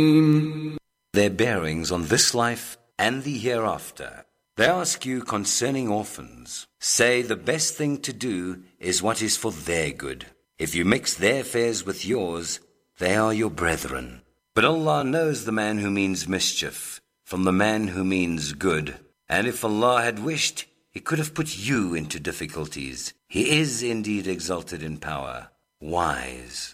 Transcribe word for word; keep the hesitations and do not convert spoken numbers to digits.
Their bearings on this life and the hereafter. They ask you concerning orphans. Say the best thing to do is what is for their good. If you mix their affairs with yours, they are your brethren. But Allah knows the man who means mischief from the man who means good. And if Allah had wished, He could have put you into difficulties. He is indeed exalted in power, wise.